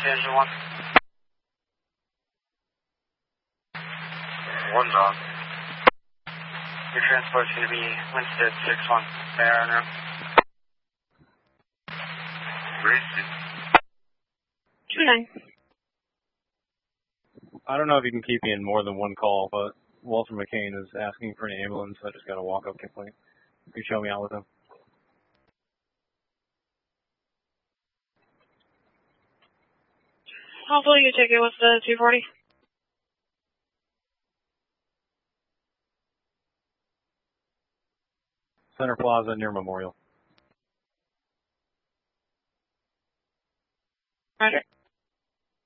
Engine 1. One dog. Your transport's going to be Winstead 6-1. They are now. Racing. 2-9. I don't know if you can keep me in more than one call, but Walter McCain is asking for an ambulance. I just got a walk-up complaint. Can you show me out with him? Hopefully you take it with the 240. Center Plaza near Memorial. Roger.